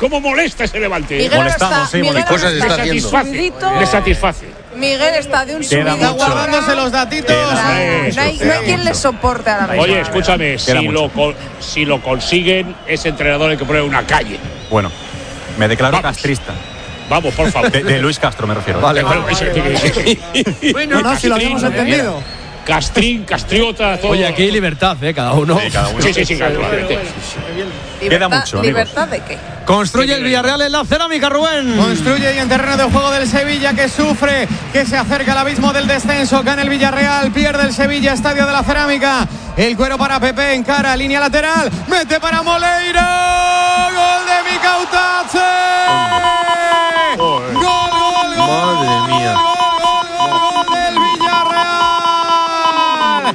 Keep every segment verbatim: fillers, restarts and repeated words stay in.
¿Cómo molesta ese Levante? Miguel Molestamos, está, sí, Miguel cosas está está de haciendo. subidito. Le satisface. Miguel está de un Queda subidito. mucho. Guardándose los datitos. Nah, Eso, no hay, no hay quien le soporte a la misma. Oye, escúchame, si Queda lo, co- si lo consiguen, ese entrenador hay que poner una calle. Bueno, me declaro Vamos. castrista. Vamos, por favor. De, de Luis Castro me refiero. Vale, bueno, ese- Bueno, no, si lo habíamos entendido. Castrín, Castriota, todo. Oye, aquí hay libertad, ¿eh? Cada uno. Sí, cada uno. Sí, sí, sí, naturalmente. ¿Libertad, Queda mucho, amigos. ¿Libertad de qué? Construye el Villarreal en la cerámica, Rubén. Construye y en terreno de juego del Sevilla, que sufre, que se acerca al abismo del descenso. Gana el Villarreal, pierde el Sevilla, estadio de la cerámica. El cuero para Pepe, encara, línea lateral, mete para Moleiro. Gol de Mika Utache. Gol, gol, gol. Madre mía. Gol, gol, gol, gol del Villarreal.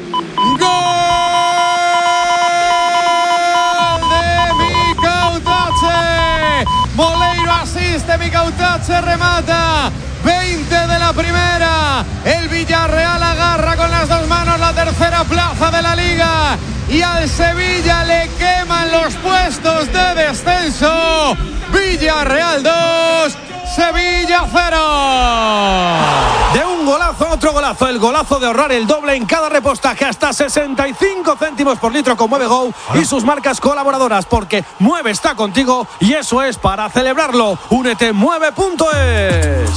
Gol de Mika Utache. Moleiro asiste, Mika Utache remata. veinte de la primera. El Villarreal agarra con las dos manos la tercera plaza de la Liga. Y al Sevilla le queman los puestos de descenso. Villarreal dos, Sevilla cero. De un golazo a otro golazo. El golazo de ahorrar el doble en cada repostaje. Hasta sesenta y cinco céntimos por litro con Mueve Go y sus marcas colaboradoras. Porque Mueve está contigo y eso es para celebrarlo. Únete mueve punto es.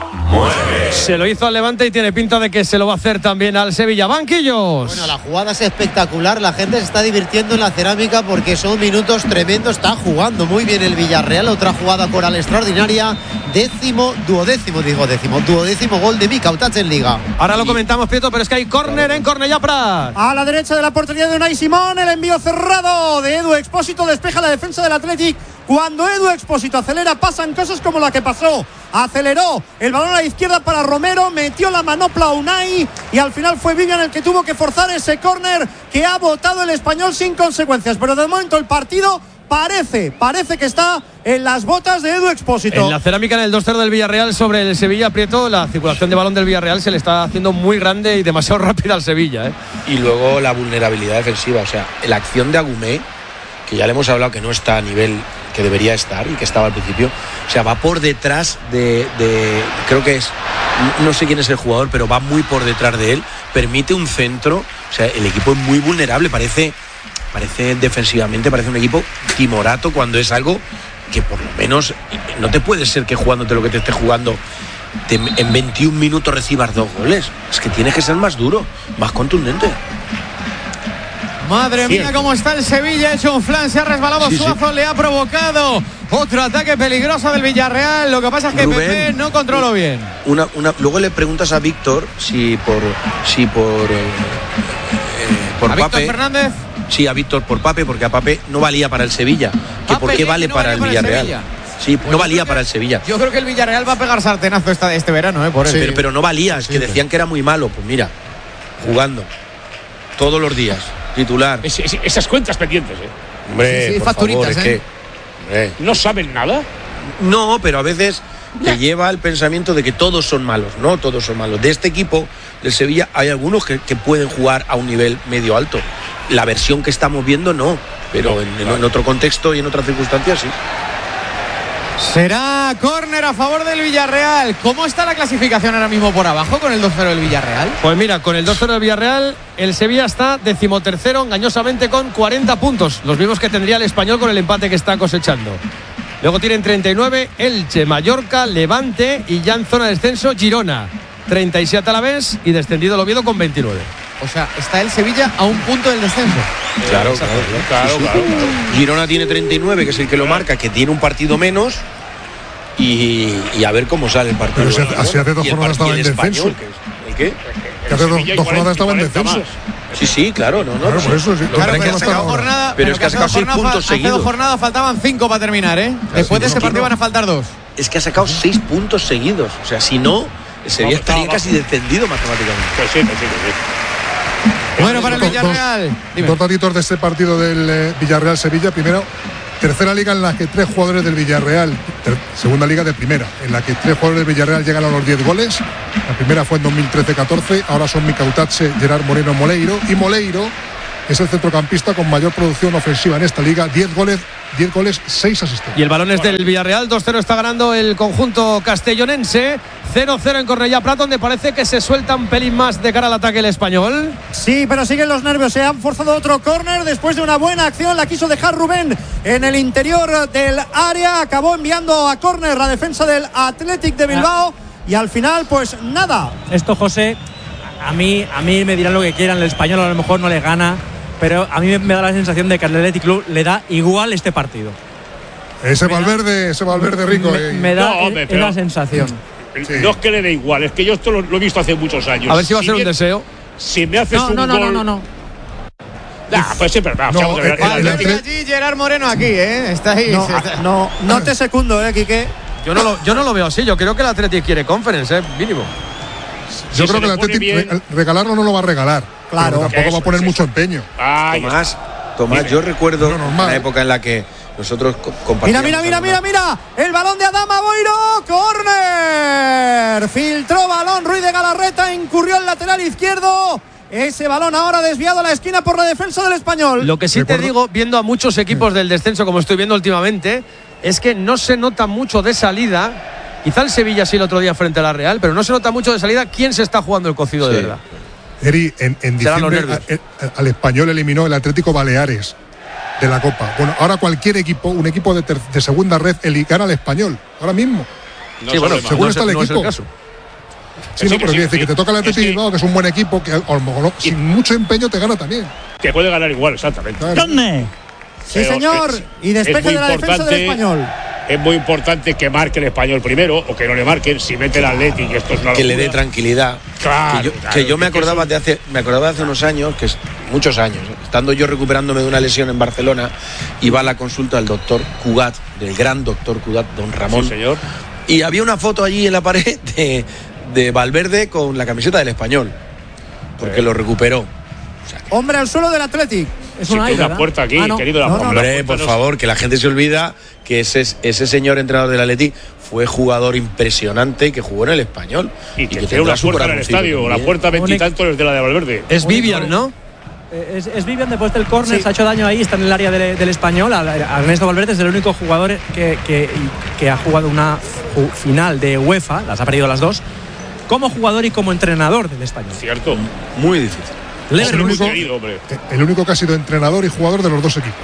Se lo hizo al Levante y tiene pinta de que se lo va a hacer también al Sevilla. Banquillos. Bueno, la jugada es espectacular, la gente se está divirtiendo en la cerámica porque son minutos tremendos, está jugando muy bien el Villarreal, otra jugada coral extraordinaria, décimo, duodécimo, digo décimo, duodécimo gol de Mika Utache en Liga. Ahora lo comentamos, Prieto, pero es que hay córner en Cornellà Prat. A la derecha de la portería de Unai Simón, el envío cerrado de Edu Expósito despeja la defensa del Athletic. Cuando Edu Expósito acelera, pasan cosas como la que pasó. Aceleró el balón a la izquierda para Romero, metió la manopla a Unai y al final fue Vivian el que tuvo que forzar ese córner que ha botado el Español sin consecuencias. Pero de momento el partido parece, parece que está en las botas de Edu Expósito. En la cerámica, en el dos cero del Villarreal sobre el Sevilla, Prieto, la circulación de balón del Villarreal se le está haciendo muy grande y demasiado rápida al Sevilla, ¿eh? Y luego la vulnerabilidad defensiva, o sea, la acción de Agumé, que ya le hemos hablado que no está a nivel que debería estar y que estaba al principio, o sea, va por detrás de, de creo que es, no sé quién es el jugador, pero va muy por detrás de él, permite un centro, o sea, el equipo es muy vulnerable, parece, parece defensivamente, parece un equipo timorato cuando es algo que por lo menos no te puede ser que jugándote lo que te esté jugando te, en veintiún minutos recibas dos goles, es que tienes que ser más duro, más contundente. Madre mía, Cierto. cómo está el Sevilla, ha hecho un flan, se ha resbalado Sí, Suazo, sí. le ha provocado otro ataque peligroso del Villarreal. Lo que pasa es que Rubén, Pepe no controló bien. Una, una, luego le preguntas a Víctor si por si por eh, eh, por ¿A Víctor Pape, Fernández? sí, a Víctor por Pape, porque a Pape no valía para el Sevilla, que Pape por qué que vale no para valía el para el Villarreal. Sevilla. Sí, Pues no yo valía creo que- para el Sevilla. Yo creo que el Villarreal va a pegar sartenazo esta, este verano, ¿eh? Por eso. Pero, pero no valía, es que decían que era muy malo. Pues mira, jugando todos los días, titular. Es- es- esas cuentas pendientes, ¿eh? Hombre, Sí, sí, por facturitas, favor, es ¿eh? que, hombre, No saben nada. no, pero a veces te lleva el pensamiento de que todos son malos. No, todos son malos. De este equipo, del Sevilla, hay algunos que, que pueden jugar a un nivel medio alto. La versión que estamos viendo, no. Pero en, en- en otro contexto y en otras circunstancias, sí. Será córner a favor del Villarreal. ¿Cómo está la clasificación ahora mismo por abajo con el dos cero del Villarreal? Pues mira, con el dos cero del Villarreal, el Sevilla está decimotercero engañosamente con cuarenta puntos, los mismos que tendría el Español con el empate que está cosechando. Luego tienen treinta y nueve Elche, Mallorca, Levante y ya en zona de descenso Girona. treinta y siete a la vez y descendido el Oviedo con veintinueve. O sea, está el Sevilla a un punto del descenso. Claro, claro, Claro, claro, claro. Girona tiene treinta y nueve, que es el que lo marca, que tiene un partido menos. Y, y a ver cómo sale el partido. Pero si hace- así hace dos Y el jornadas partido estaba en español, descenso. que es- ¿El qué? Que hace dos, Sevilla hay dos jornadas estaba en cuarenta descenso. más. Sí, sí, claro, no, no. Claro, no por sé. eso sí. Lo Claro, que pero pasa es es que que ha sacado jornada, pero es que ha hace sacado dos seis jornadas puntos fal- hace dos seguidos. jornadas faltaban cinco para terminar, ¿eh? Después de ese no, partido no. van a faltar dos. Es que ha sacado seis puntos seguidos. O sea, si no, el Sevilla Vamos, estaría vamos. casi descendido matemáticamente. Pues sí, pues sí, pues sí. Bueno, para el Dos- Villarreal. Dime. Dos datitos de este partido del eh, Villarreal-Sevilla. Primero, tercera liga en la que tres jugadores del Villarreal, ter- segunda liga de primera, en la que tres jugadores del Villarreal llegan a los diez goles. La primera fue en dos mil trece catorce, ahora son Mika Utache, Gerard Moreno, Moleiro. Y Moleiro es el centrocampista con mayor producción ofensiva en esta liga, diez goles diez goles, seis asistencias. Y el balón es del Villarreal. dos cero está ganando el conjunto castellonense. cero cero en Cornellá Prat, donde parece que se suelta un pelín más de cara al ataque el español. Sí, pero siguen los nervios. Se han forzado otro córner después de una buena acción. La quiso dejar Rubén en el interior del área. Acabó enviando a córner la defensa del Athletic de Bilbao. Y al final, pues nada. Esto, José, a mí, a mí me dirán lo que quieran. El español a lo mejor no le gana, pero a mí me da la sensación de que al Athletic Club le da igual este partido. Ese Valverde, ese Valverde rico. Me, eh. me da No, hombre, es pero- la sensación. Sí. No es que le dé igual, es que yo esto lo, lo he visto hace muchos años. A ver si va a ser un bien- deseo. Si me haces No, un no, no, gol. no, no, no. Nah, pues sí, pero vamos, No, vamos a ver, el- el el Atlético- Atlético- Allí Gerard Moreno aquí, ¿eh? Está ahí. No, se está- no, no te secundo, eh, Quique. Yo no lo, yo no lo veo así. Yo creo que el Athletic quiere Conference, eh, mínimo. Yo si creo se que el le pone Atlético bien- re- regalarlo no lo va a regalar. Claro. Pero tampoco Eso, va a poner eso. mucho empeño. Ay, Tomás, Tomás, Dime. yo recuerdo No, normal. la época en la que nosotros co- Mira, compartíamos. mira, mira, alguna- mira, mira. El balón de Adama Boiro. Córner. Filtró balón. Ruiz de Galarreta. Incurrió el lateral izquierdo. Ese balón ahora desviado a la esquina por la defensa del español. Lo que sí te Recuerdo- digo, viendo a muchos equipos del descenso, como estoy viendo últimamente, es que no se nota mucho de salida. Quizá el Sevilla sí el otro día frente a la Real, pero no se nota mucho de salida quién se está jugando el cocido de Sí. verdad. Eri, en, en Serán los diciembre nervios. a- a- al español eliminó el Atlético Baleares de la Copa. Bueno, ahora cualquier equipo, un equipo de, ter- de segunda red, eli- gana al español. Ahora mismo. no sí, bueno, problema. según no, está es, el no es el equipo. caso. Sí, sí, no, que pero sí, quiere decir sí. que te toca el Es Atlético que- Bilbao, que es un buen equipo, que a lo mejor no- sin mucho empeño te gana también. Que puede ganar igual, exactamente. Claro. Sí, Pero señor. es- Y despeje es muy de la defensa del importante- español. Es muy importante que marque el español primero o que no le marquen. Si mete el Atlético, esto es una Que le dé locura. tranquilidad. Claro, que yo, claro, que yo me es que acordaba eso- de hace me acordaba de hace unos años, que es muchos años, ¿eh? Estando yo recuperándome de una lesión en Barcelona, iba a la consulta del doctor Cugat, del gran doctor Cugat, don Ramón. Sí, señor. Y había una foto allí en la pared de, de Valverde con la camiseta del español, porque Eh. lo recuperó. Hombre al suelo del Athletic. Es Sí, una que isla, una puerta aquí, Ah, no. querido. La, No, no, la Hombre, puerta por no- favor, que la gente se olvida que ese, ese señor entrenador del Atleti fue jugador impresionante y que jugó en el español. Y que tiene tendrá una su puerta en el corazoncito estadio. La también. puerta veintitantos es de la de Valverde. Es Vivian, ¿no? Eh, Es, es Vivian después del córner, Sí. se ha hecho daño ahí, está en el área del, del español. A- a Ernesto Valverde es el único jugador que, que, que ha jugado una ju- final de UEFA, las ha perdido las dos, como jugador y como entrenador del español. Cierto. Muy difícil. Es el muy único- querido, hombre. El único que ha sido entrenador y jugador de los dos equipos,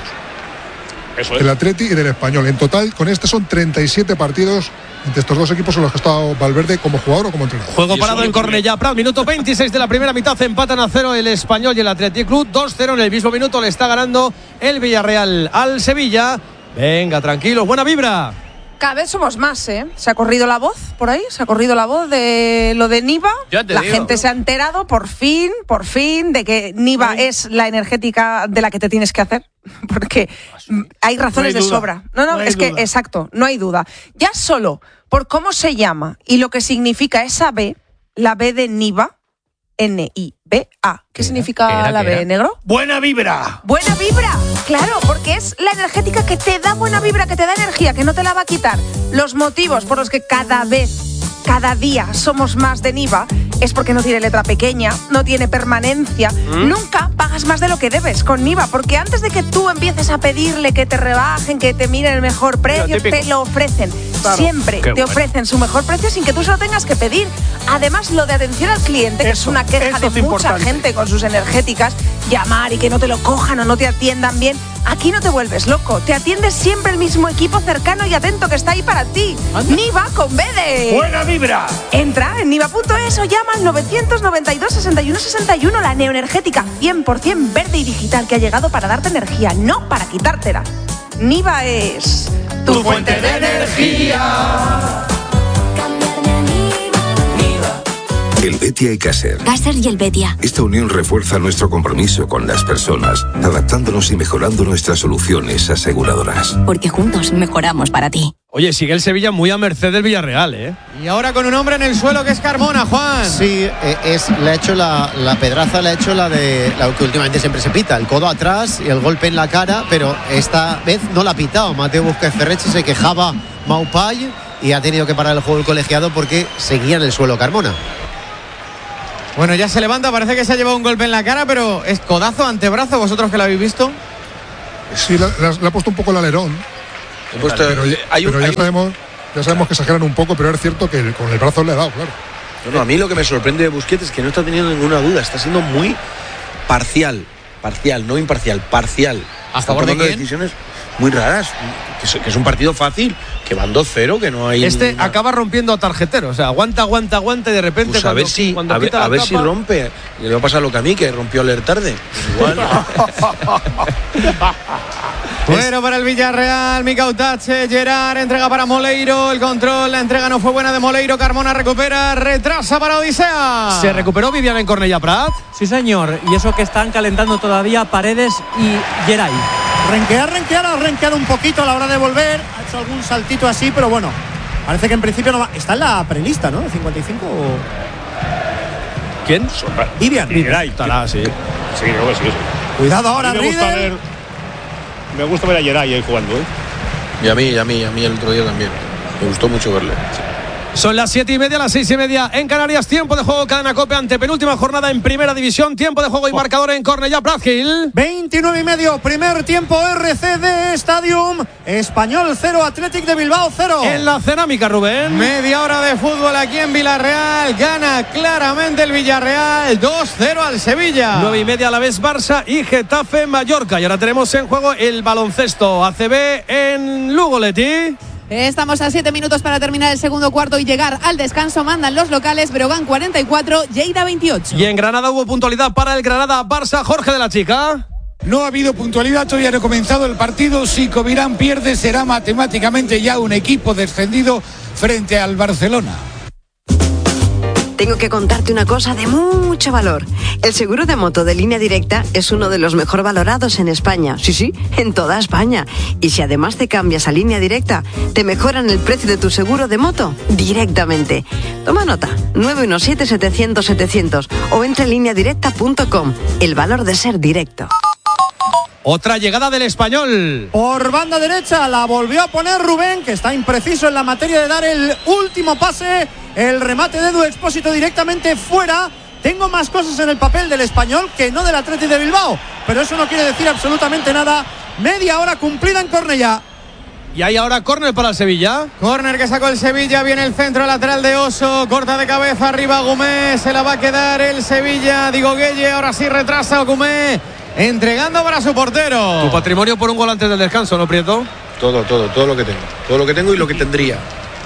Eso es. del Atleti y del Español. En total, con este son treinta y siete partidos entre estos dos equipos en los que ha estado Valverde como jugador o como entrenador. Juego Y parado eso en lo que- Cornellá Prat, minuto veintiséis de la primera mitad, empatan a cero el Español y el Athletic Club. dos cero en el mismo minuto le está ganando el Villarreal al Sevilla. Venga, tranquilos, buena vibra. Cada vez somos más, ¿eh? Se ha corrido la voz por ahí, se ha corrido la voz de lo de Niva. Ya te La digo. gente se ha enterado por fin, por fin, de que Niva es la energética de la que te tienes que hacer. Porque mm, hay razones No hay de duda. sobra. No, no, No hay es que, duda. exacto, no hay duda. Ya solo por cómo se llama y lo que significa esa B, la B de Niva, N I B A. ¿Qué significa ¿Qué era? la ¿Qué B, era? negro? Buena vibra. Buena vibra, claro, porque es la energética que te da buena vibra, que te da energía, que no te la va a quitar. Los motivos por los que cada vez, cada día somos más de Niva es porque no tiene letra pequeña, no tiene permanencia. Nunca pagas más de lo que debes con Niva, porque antes de que tú empieces a pedirle que te rebajen, que te miren el mejor precio, típico. te lo ofrecen. Claro. Siempre Qué te bueno. ofrecen su mejor precio sin que tú se lo tengas que pedir. Además, lo de atención al cliente, que es Eso, una queja eso de es mucha importante. gente con sus energéticas, llamar y que no te lo cojan o no te atiendan bien. Aquí no te vuelves loco, te atiende siempre el mismo equipo cercano y atento que está ahí para ti. Niva con B de... Buena vibra. Entra en niva punto es o llama al novecientos noventa y dos, sesenta y uno sesenta y uno, la neoenergética cien por ciento verde y digital que ha llegado para darte energía, no para quitártela. Niva es tu fuente de energía. El Betia y Caser. Caser y el Betia. Esta unión refuerza nuestro compromiso con las personas, adaptándonos y mejorando nuestras soluciones aseguradoras. Porque juntos mejoramos para ti. Oye, sigue el Sevilla muy a merced del Villarreal, ¿eh? Y ahora con un hombre en el suelo que es Carmona, Juan. Sí, eh, es, le ha hecho la, la pedraza, le ha hecho la de la que últimamente siempre se pita, el codo atrás y el golpe en la cara, pero esta vez no la ha pitado. Mateo Busquets Ferrechi, se quejaba Maupay y ha tenido que parar el juego el colegiado porque seguía en el suelo Carmona. Bueno, ya se levanta, parece que se ha llevado un golpe en la cara, pero es codazo, antebrazo, vosotros que lo habéis visto. Sí, le ha puesto un poco el alerón. He puesto, pero hay un, pero ya, hay un... sabemos, ya sabemos que exageran un poco, pero es cierto que con el brazo le ha dado, claro. No, no, a mí lo que me sorprende de Busquets es que no está teniendo ninguna duda, está siendo muy parcial, parcial, no imparcial, parcial. ¿A Está favor de tomando quién? decisiones muy raras, que es, que es un partido fácil, que van dos cero, que no hay... Este ninguna... acaba rompiendo a tarjetero, o sea, aguanta, aguanta, aguanta y de repente Pues a cuando, ver si, cuando a ver, quita la a ver tapa, si rompe. Y le va a pasar lo que a mí, que rompió leer tarde. Igual. Bueno, para el Villarreal, Mica Utache, Gerard, entrega para Moleiro, el control, la entrega no fue buena de Moleiro, Carmona recupera, retrasa para Odisea. ¿Se recuperó Vivian en Cornellà Prat? Sí, señor, y eso que están calentando todavía Paredes y Geray. Renquear, renquear, ha renqueado un poquito a la hora de volver, ha hecho algún saltito así, pero bueno, parece que en principio no va. Está en la prelista, ¿no? cincuenta y cinco o... ¿Quién? Vivian. Geray. Estará, sí. Sí, creo que sí, sí. Cuidado ahora, A mí me gusta Riedel. ver, me gusta ver a Geray ahí jugando, ¿eh? Y a mí, y a mí, a mí el otro día también. Me gustó mucho verle. Son las siete y media, las seis y media en Canarias. Tiempo de juego, Cadena COPE, ante penúltima jornada en Primera División. Tiempo de juego y marcador en Cornellà Prat, Gil. veintinueve y medio, primer tiempo R C D Stadium. Español cero, Athletic de Bilbao cero. En la cerámica, Rubén. Media hora de fútbol aquí en Villarreal, gana claramente el Villarreal, dos cero al Sevilla. Nueve y media a la vez Barça y Getafe Mallorca. Y ahora tenemos en juego el baloncesto A C B en Lugo, Leti. Estamos a siete minutos para terminar el segundo cuarto y llegar al descanso. Mandan los locales, Breogán cuarenta y cuatro, Lleida veintiocho. Y en Granada hubo puntualidad para el Granada-Barça. Jorge de la Chica. No ha habido puntualidad, todavía no ha comenzado el partido. Si Covirán pierde, será matemáticamente ya un equipo descendido frente al Barcelona. Tengo que contarte una cosa de mucho valor. El seguro de moto de Línea Directa es uno de los mejor valorados en España. Sí, sí, en toda España. Y si además te cambias a Línea Directa, te mejoran el precio de tu seguro de moto directamente. Toma nota, nueve uno siete, setecientos, setecientos o entra en línea directa punto com. El valor de ser directo. Otra llegada del Español. Por banda derecha la volvió a poner Rubén, que está impreciso en la materia de dar el último pase. El remate de Edu Expósito directamente fuera. Tengo más cosas en el papel del Español que no del Athletic de Bilbao, pero eso no quiere decir absolutamente nada. Media hora cumplida en Cornellà. Y hay ahora córner para el Sevilla. Córner que sacó el Sevilla, viene el centro lateral de Oso, corta de cabeza arriba Gumé, se la va a quedar el Sevilla, digo Gueye, ahora sí retrasa Gumé, entregando para su portero. Tu patrimonio por un gol antes del descanso, ¿no, Prieto? Todo, todo, todo lo que tengo. Todo lo que tengo y lo que tendría.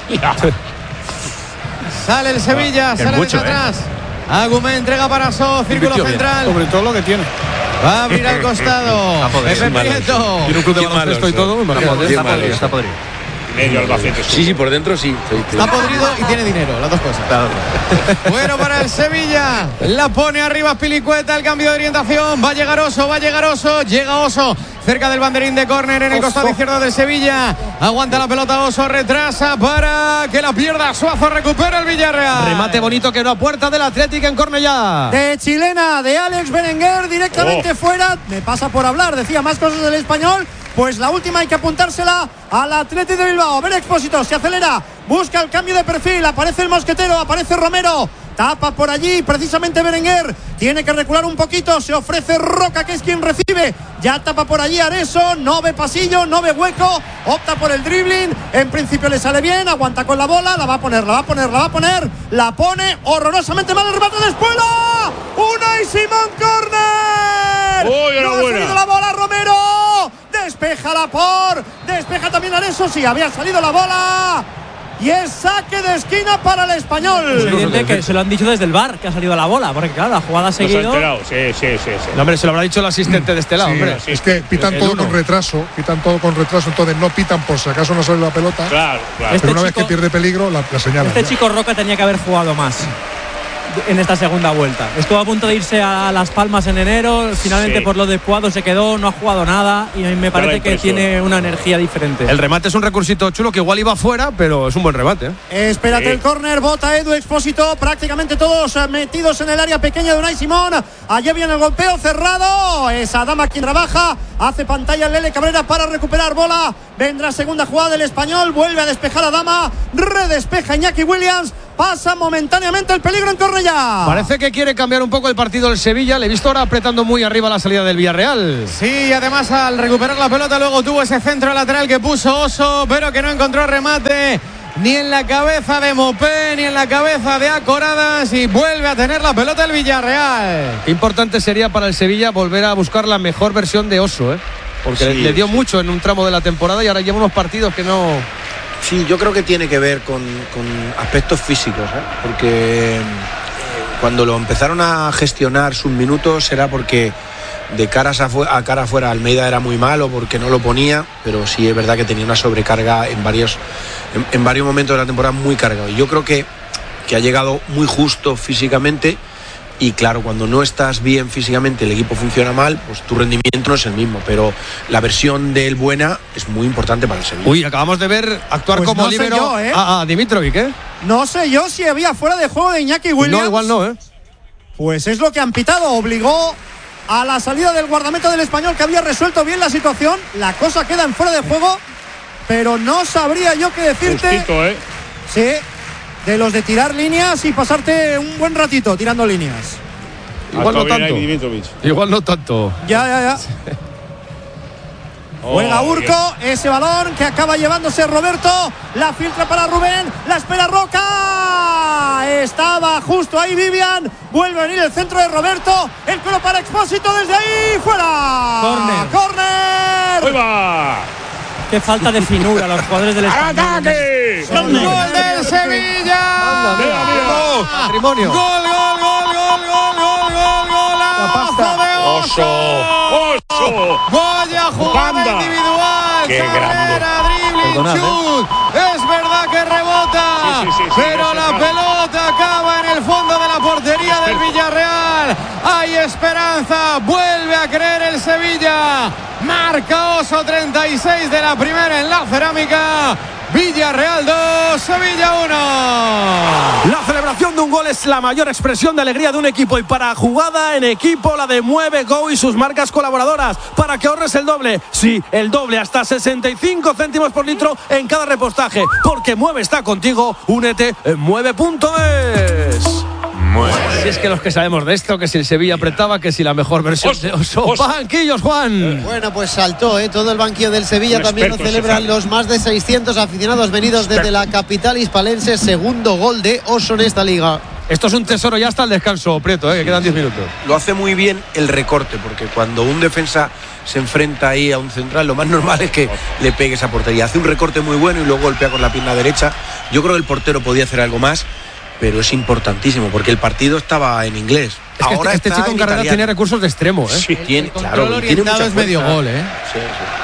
Sale el Sevilla, Que sale mucho, desde eh. atrás. Agumé entrega para So, círculo Invirtió bien. central. Sobre todo lo que tiene. Va a abrir al costado. Pepe Prieto. Tiene un club de Qué baloncesto malo y todo. eso. imagínate. Qué malo eso. Está podrido. Medio Albacete. Sí, sí, por dentro sí. Está podrido y tiene dinero, las dos cosas. Bueno para el Sevilla. La pone arriba Pilicueta, el cambio de orientación. Va a llegar Oso, va a llegar Oso. Llega Oso cerca del banderín de córner en el costado izquierdo del Sevilla. Aguanta la pelota Oso, retrasa para que la pierda Suazo. Recupera el Villarreal. Remate bonito que no a puerta del Atlético en Cornellà. De chilena, de Alex Berenguer, directamente Oh. fuera. Me pasa por hablar, decía más cosas del Español. Pues la última hay que apuntársela al Athletic de Bilbao. A ver, Expósito, se acelera, busca el cambio de perfil, aparece el Mosquetero, aparece Romero, tapa por allí precisamente Berenguer, tiene que recular un poquito, se ofrece Roca, que es quien recibe, ya tapa por allí Areso, no ve pasillo, no ve hueco, opta por el dribbling, en principio le sale bien, aguanta con la bola, la va a poner, la va a poner, la va a poner, la pone horrorosamente mal el remate de Espuela. Unai Simón, córner. ¡Uy, No ha enhorabuena! salido la bola Romero. Despeja la por, despeja también Areso, sí, había salido la bola. Y es saque de esquina para el Español. Es evidente que se lo han dicho desde el bar que ha salido la bola, porque claro, la jugada ha No se ha seguido. enterado. Sí, sí, sí, sí. No, hombre, se lo habrá dicho el asistente de este lado, Sí, hombre. sí. es que pitan El todo uno. con retraso, pitan todo con retraso, entonces no pitan por si acaso no sale la pelota. Claro, claro. Este pero una vez chico- que pierde peligro, la, la señalan. Este ya. chico Roca tenía que haber jugado más en esta segunda vuelta. Estuvo a punto de irse a Las Palmas en enero, finalmente Sí. por lo de Puado se quedó, no ha jugado nada y a mí me parece que impresión. tiene una energía diferente. El remate es un recursito chulo que igual iba fuera, pero es un buen remate. ¿eh? Espérate Sí. el córner, bota Edu Expósito, prácticamente todos eh, metidos en el área pequeña de Unai Simón. Allí viene el golpeo cerrado, es Adama quien trabaja, hace pantalla Lele Cabrera para recuperar bola. Vendrá segunda jugada del Español, vuelve a despejar Adama, redespeja Iñaki Williams. pasa momentáneamente el peligro en Cornellá. Parece que quiere cambiar un poco el partido del Sevilla. Le he visto ahora apretando muy arriba la salida del Villarreal. Sí, y además al recuperar la pelota luego tuvo ese centro lateral que puso Oso, pero que no encontró remate ni en la cabeza de Mopé ni en la cabeza de Acoradas, y vuelve a tener la pelota el Villarreal. Qué importante sería para el Sevilla volver a buscar la mejor versión de Oso, ¿eh? Porque sí, le, le dio sí. mucho en un tramo de la temporada y ahora lleva unos partidos que no... Sí, yo creo que tiene que ver con, con aspectos físicos, ¿eh? Porque eh, cuando lo empezaron a gestionar sus minutos era porque de caras a, a cara afuera Almeida era muy malo porque no lo ponía, pero sí es verdad que tenía una sobrecarga en varios, en, en varios momentos de la temporada muy cargado. Y yo creo que, que ha llegado muy justo físicamente. Y claro, cuando no estás bien físicamente, el equipo funciona mal, pues tu rendimiento no es el mismo. Pero la versión del buena es muy importante para el Sevilla. Uy, acabamos de ver actuar pues como no líbero yo, ¿eh? a, a Dimitrovic, ¿eh? No sé yo si había fuera de juego de Iñaki Williams. No, igual no, ¿eh? Pues es lo que han pitado. Obligó a la salida del guardameta del Español, que había resuelto bien la situación. La cosa queda en fuera de juego, pero no sabría yo qué decirte. Justito, ¿eh? Sí. De los de tirar líneas y pasarte un buen ratito tirando líneas. Igual no tanto. Igual no tanto. Ya, ya, ya. Oh, Juega Urco, bien. ese balón que acaba llevándose Roberto. La filtra para Rubén, la espera Roca. Estaba justo ahí Vivian. Vuelve a venir el centro de Roberto. El cuero para Expósito desde ahí. ¡Fuera! Córner. ¡Córner! ¡Ahí va! Qué falta de finura los jugadores del Español. ¡Ataque! ¡Gol del Sevilla! ¡Patrimonio! ¡Gol, gol, gol, gol, gol, gol, gol, golazo de Oso! ¡Oso! ¡Vaya jugada Banda. individual! ¡Qué ¡Carrera, dribbling, Perdonad, chut! Es verdad que rebota, Sí, sí, sí, sí, pero no sé, la claro. pelota acaba en el fondo de la portería del Villarreal. Hay esperanza, vuelve a creer el Sevilla. Marca Oso, treinta y seis de la primera en la cerámica. Villarreal dos, Sevilla uno. La celebración de un gol es la mayor expresión de alegría de un equipo, y para jugada en equipo la de Mueve Go y sus marcas colaboradoras, para que ahorres el doble, sí, el doble, hasta sesenta y cinco céntimos por litro en cada repostaje, porque Mueve está contigo. Únete en mueve punto es. Si es que los que sabemos de esto, que si el Sevilla apretaba, que si la mejor versión Os, de Oso. os. Banquillos, Juan. Bueno, pues saltó, ¿eh? Todo el banquillo del Sevilla. Un También lo experto celebran ese, los más de seiscientos aficionados venidos Experto. desde la capital hispalense. Segundo gol de Oso en esta liga. Esto es un tesoro ya hasta el descanso, Prieto, ¿eh? Que quedan diez minutos. Lo hace muy bien el recorte, porque cuando un defensa se enfrenta ahí a un central, lo más normal es que le pegue esa portería. Hace un recorte muy bueno y luego golpea con la pierna derecha. Yo creo que el portero podía hacer algo más, pero es importantísimo porque el partido estaba en inglés. Es que Ahora este, este está chico en en carrera italiano. tiene recursos de extremo, ¿eh? Sí, tiene, El claro, control tiene orientado mucha es medio fuerza. gol, ¿eh? Sí,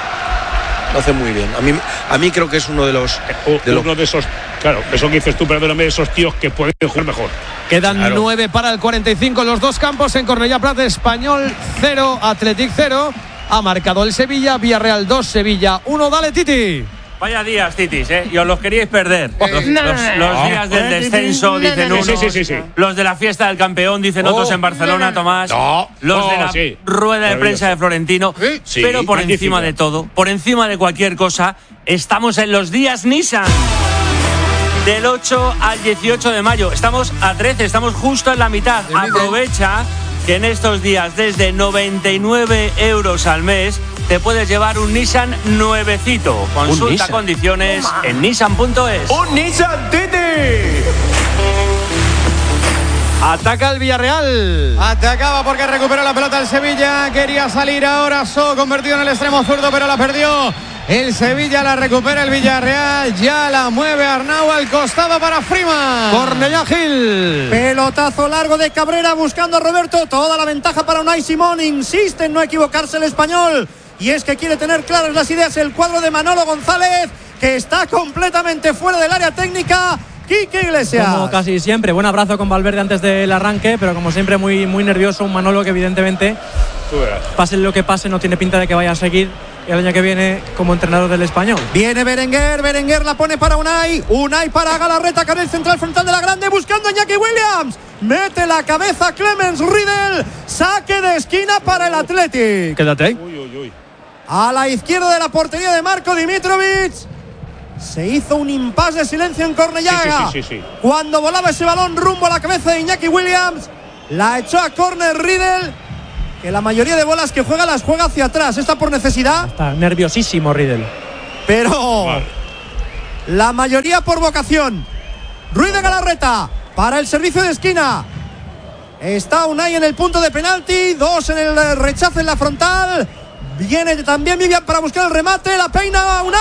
sí. Lo hace muy bien. A mí, a mí creo que es uno de los... De Uno los... de esos, claro, eso que dices tú, perdóname, de esos tíos que pueden jugar mejor. Quedan Claro. nueve para el cuarenta y cinco en los dos campos. En Cornellá Prat, Español cero, Athletic cero. Ha marcado el Sevilla, Villarreal dos, Sevilla uno. Dale, Titi. Vaya días, Titis, ¿eh? Y os los queríais perder. Los, los- no, los no. días del Eh, descenso, Titi, dicen no, no, unos. sí, sí, sí, sí. Los de la fiesta del campeón, dicen Oh, otros en Barcelona, Tomás. No, los de no, la sí. rueda de prensa Maravilloso. de Florentino. Sí, Pero por magnífico. encima de todo, por encima de cualquier cosa, estamos en los días Nissan. Del ocho al dieciocho de mayo. Estamos a trece, estamos justo en la mitad. Aprovecha que en estos días, desde noventa y nueve euros al mes, te puedes llevar un Nissan nuevecito. Consulta Nissan. condiciones en nissan punto es. ¡Un Nissan Titi! Ataca el Villarreal. Atacaba porque recuperó la pelota el Sevilla. Quería salir ahora So, convertido en el extremo zurdo, pero la perdió. El Sevilla la recupera el Villarreal. Ya la mueve Arnau al costado para Freeman. Cornellá Gil. Pelotazo largo de Cabrera buscando a Roberto. Toda la ventaja para Unai Simón. Insiste en no equivocarse el español. Y es que quiere tener claras las ideas el cuadro de Manolo González, que está completamente fuera del área técnica. Quique Iglesias. Como casi siempre, buen abrazo con Valverde antes del arranque, pero como siempre muy, muy nervioso, un Manolo que evidentemente, Tú verás. pase lo que pase, no tiene pinta de que vaya a seguir el año que viene como entrenador del Español. Viene Berenguer, Berenguer la pone para Unai, Unai para Galarreta, con el central frontal de la grande, buscando a Iñaki Williams. Mete la cabeza Clemens Riedel, saque de esquina para el Athletic. Quédate ahí. Uy, uy, uy. A la izquierda de la portería de Marco Dimitrovic. Se hizo un impasse de silencio en Cornellá. Sí, sí, sí, sí, sí. Cuando volaba ese balón rumbo a la cabeza de Iñaki Williams, la echó a córner Riedel, que la mayoría de bolas que juega las juega hacia atrás. Está por necesidad. Está nerviosísimo Riedel. Pero vale. La mayoría por vocación. Ruiz de Galarreta para el servicio de esquina. Está Unai en el punto de penalti. Dos en el rechazo en la frontal. Viene también Vivian para buscar el remate. La peina Unai.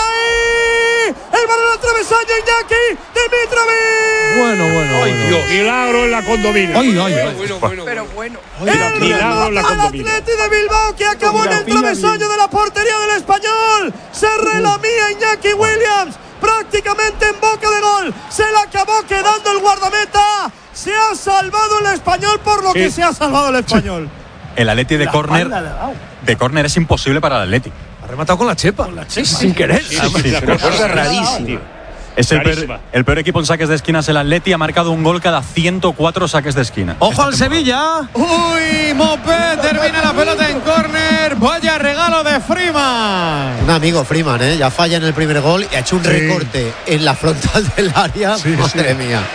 El balón al travesaño. Iñaki Dimitrovic. Bueno, bueno. Ay, bueno. Dios. Milagro en la condomina. Ay, ay, ay. Bueno, bueno, Pero bueno. El milagro en la al condomina. Atleti de Bilbao, que acabó en el travesaño de la portería del Español. Se relamía Iñaki Williams prácticamente en boca de gol. Se le acabó quedando el guardameta. Se ha salvado el Español por lo Sí. que se ha salvado el Español. El Atleti de La córner espalda le ha dado. de córner es imposible para el Atleti. Ha rematado con la chepa. Sí, sin querer. Sí, sí, sí, la cosa rarísima. Es el Clarísima. peor, el peor equipo en saques de esquinas. El Atleti ha marcado un gol cada ciento cuatro saques de esquina. Ojo al Sevilla. Uy, Mopé termina la pelota en córner. Vaya regalo de Freeman. Un amigo Freeman, ¿eh? Ya falla en el primer gol y ha hecho un Sí. recorte en la frontal del área. Sí, Madre sí. mía.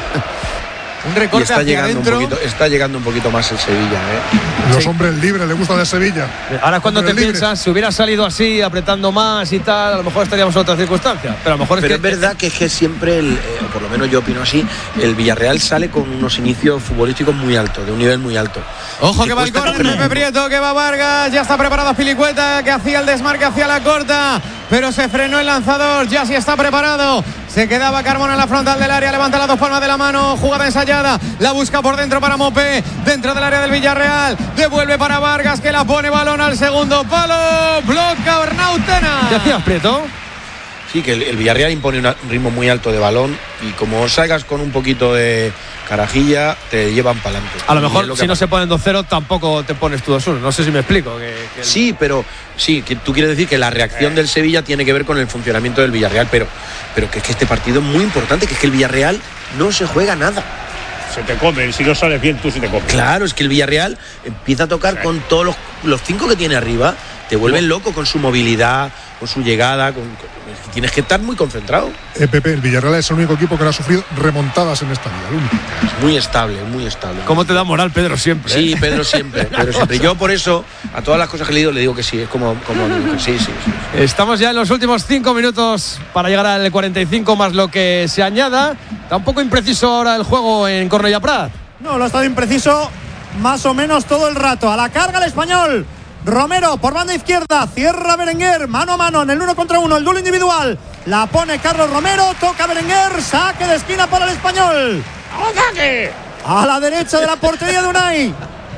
Un Y recorte está hacia llegando, un adentro. poquito, está llegando un poquito más el Sevilla, ¿eh? Los hombres libres le gustan de Sevilla. Ahora es cuando te Hombres libres. piensas, si hubiera salido así, apretando más y tal, a lo mejor estaríamos en otras circunstancias. Pero a lo mejor es Pero que. es verdad que es que siempre, el, eh, o por lo menos yo opino así, el Villarreal sale con unos inicios futbolísticos muy altos, de un nivel muy alto. Ojo Y que va el cuesta córner, mucho. Pepe Prieto, que va Vargas, ya está preparado Pilicueta, que hacía el desmarque hacia la corta, pero se frenó el lanzador, ya sí está preparado. Se quedaba Carmona en la frontal del área, levanta las dos palmas de la mano, jugada ensayada, la busca por dentro para Mopé, dentro del área del Villarreal, devuelve para Vargas, que la pone balón al segundo palo, bloca Arnautena. ¿Qué hacías, Prieto? Sí, que el, el Villarreal impone una- un ritmo muy alto de balón y como salgas con un poquito de carajilla, te llevan para adelante. A lo Y es mejor, lo que si no pasa. se ponen dos cero, tampoco te pones tú dos uno. No sé si me explico. Que, que el- Sí, pero sí, que tú quieres decir que la reacción del Sevilla tiene que ver con el funcionamiento del Villarreal, pero, pero que es que este partido es muy importante, que es que el Villarreal no se juega nada. Se te comen, si no sales bien tú se te comes. Claro, es que el Villarreal empieza a tocar Sí. con todos los, los cinco que tiene arriba, te vuelven loco con su movilidad, con su llegada, con, con- tienes que estar muy concentrado. Eh, Pepe, el Villarreal es el único equipo que no ha sufrido remontadas en esta liga. El único. Es muy estable, muy estable. ¿Cómo te da moral, Pedro, siempre? Sí, eh? Pedro siempre, Pedro siempre. Yo por eso, a todas las cosas que he leído, le digo que sí, es como, como que sí, sí, sí. Estamos ya en los últimos cinco minutos para llegar al cuarenta y cinco más lo que se añada. Está un poco impreciso ahora el juego en Cornellà Prat. No, lo ha estado impreciso más o menos todo el rato. A la carga el Español. Romero por banda izquierda, cierra Berenguer, mano a mano en el uno contra uno, el duelo individual. La pone Carlos Romero, toca Berenguer, saque de esquina para el Español. ¡Ataque! A la derecha de la portería de Unai.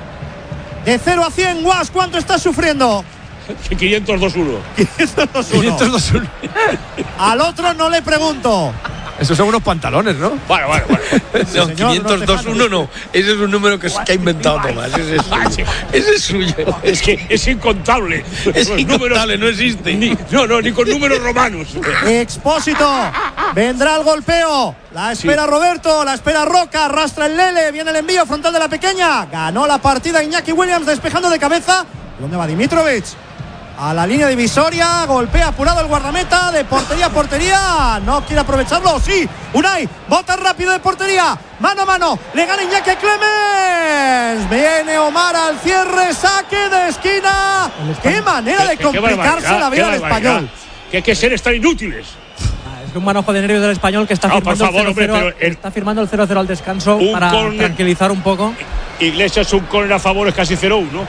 De cero a cien, Guas, ¿cuánto estás sufriendo? quinientos dos uno. quinientos dos uno. Al otro no le pregunto. Esos son unos pantalones, ¿no? Bueno, bueno, bueno. No, quinientos dos uno no. Ese es un número que, que ha inventado Tomás. Ese es suyo. Ese es suyo. Es que es incontable. Es Los incontable, no existe. Ni, no, no, ni con números romanos. Expósito. Vendrá el golpeo. La espera Roberto, la espera Roca, arrastra el Lele, viene el envío frontal de la pequeña. Ganó la partida Iñaki Williams despejando de cabeza. ¿Dónde va Dimitrovic? A la línea divisoria, golpea apurado el guardameta de portería a portería. No quiere aprovecharlo, sí. Unai, bota rápido de portería. Mano a mano, le gana Iñaki Clemens. Viene Omar al cierre, saque de esquina. Qué manera de Qué- qué complicarse barbaridad, la vida qué al barbaridad. Español. Que hay que ser estar inútiles. Es un manojo de nervios del Español que está No, por firmando favor, el cero cero, hombre, pero el- está firmando el cero cero al descanso Un para córner. tranquilizar un poco. Iglesias un córner a favor es casi cero uno.